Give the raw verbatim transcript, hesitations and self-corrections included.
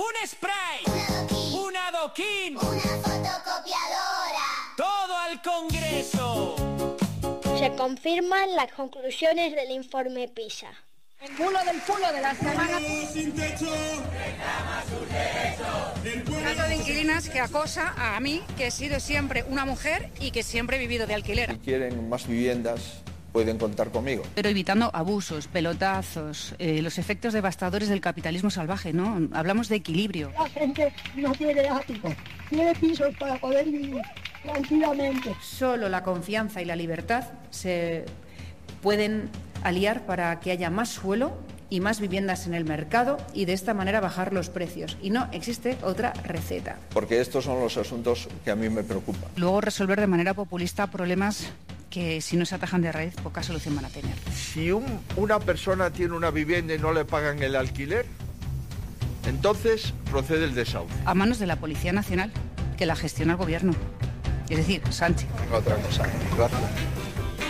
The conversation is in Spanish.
un spray, un adoquín, una fotocopiadora. Todo al Congreso. Se confirman las conclusiones del informe PISA. El bulo del culo de la semana. Sin techo, reclama sus derechos. Un trato de inquilinas que acosa a mí, que he sido siempre una mujer y que siempre he vivido de alquiler. Si quieren más viviendas, pueden contar conmigo. Pero evitando abusos, pelotazos, eh, los efectos devastadores del capitalismo salvaje, ¿no? Hablamos de equilibrio. La gente no tiene ático, tiene pisos para poder vivir tranquilamente. Solo la confianza y la libertad se pueden aliar para que haya más suelo y más viviendas en el mercado y de esta manera bajar los precios. Y no existe otra receta. Porque estos son los asuntos que a mí me preocupan. Luego resolver de manera populista problemas que si no se atajan de raíz poca solución van a tener. Si un, una persona tiene una vivienda y no le pagan el alquiler, entonces procede el desahucio. A manos de la Policía Nacional, que la gestiona el gobierno. Es decir, Sánchez. Otra cosa. Gracias.